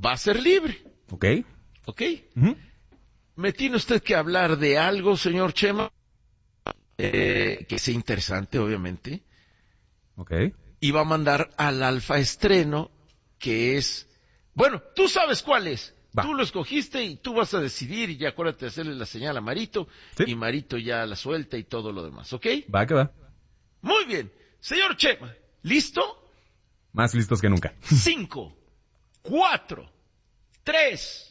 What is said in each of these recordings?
va a ser libre. ¿Ok? ¿Ok? Uh-huh. Me tiene usted que hablar de algo, señor Chema, que sea interesante, obviamente. Ok. Y va a mandar al alfa estreno, que es... Bueno, tú sabes cuál es. Va. Tú lo escogiste y tú vas a decidir, y ya acuérdate de hacerle la señal a Marito, Sí. y Marito ya la suelta y todo lo demás, ¿ok? Va que va. Muy bien. Señor Chema, ¿listo? Más listos que nunca. 5, 4, 3,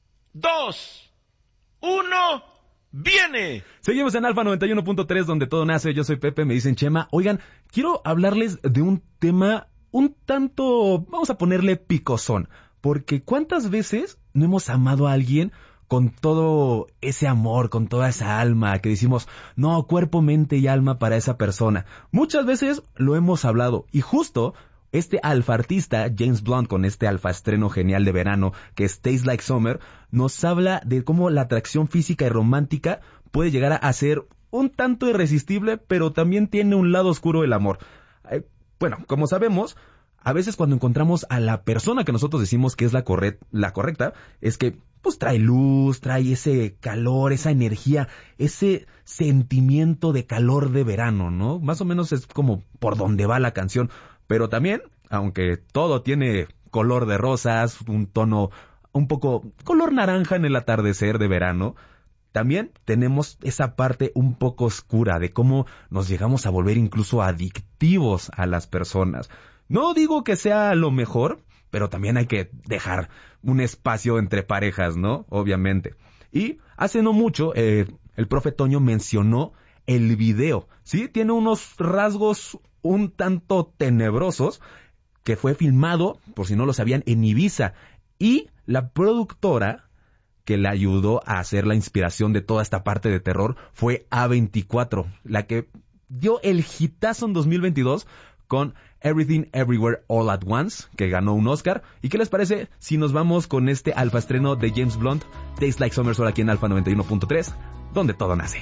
2, 1, ¡viene! Seguimos en Alfa 91.3, donde todo nace. Yo soy Pepe, me dicen Chema. Oigan, quiero hablarles de un tema un tanto, vamos a ponerle picosón, porque ¿cuántas veces no hemos amado a alguien con todo ese amor, con toda esa alma, que decimos, no, cuerpo, mente y alma para esa persona? Muchas veces lo hemos hablado, y justo este alfa artista, James Blunt, con este alfa estreno genial de verano, que es Tastes Like Summer, nos habla de cómo la atracción física y romántica puede llegar a ser un tanto irresistible, pero también tiene un lado oscuro el amor. Bueno, como sabemos, a veces cuando encontramos a la persona que nosotros decimos que es la correcta, es que pues trae luz, trae ese calor, esa energía, ese sentimiento de calor de verano, ¿no? Más o menos es como por donde va la canción. Pero también, aunque todo tiene color de rosas, un tono un poco color naranja en el atardecer de verano, también tenemos esa parte un poco oscura de cómo nos llegamos a volver incluso adictivos a las personas. No digo que sea lo mejor, pero también hay que dejar un espacio entre parejas, ¿no? Obviamente. Y hace no mucho, el profe Toño mencionó el video, ¿sí? Tiene unos rasgos un tanto tenebrosos, que fue filmado, por si no lo sabían, en Ibiza. Y la productora que le ayudó a hacer la inspiración de toda esta parte de terror fue A24, la que dio el hitazo en 2022 con Everything Everywhere All at Once, que ganó un Oscar. ¿Y qué les parece si nos vamos con este alfa estreno de James Blunt, Tastes Like Summer, solo aquí en Alfa 91.3, donde todo nace?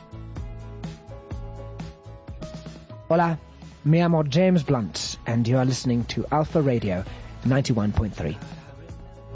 Hola, me llamo James Blunt, and you are listening to Alpha Radio 91.3.